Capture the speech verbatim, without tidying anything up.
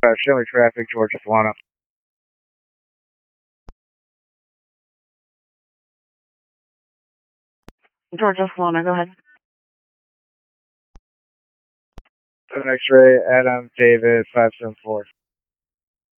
Uh, show me traffic, Georgia Solano. Georgia Solano, go ahead. X-ray, Adam, David, five seven four.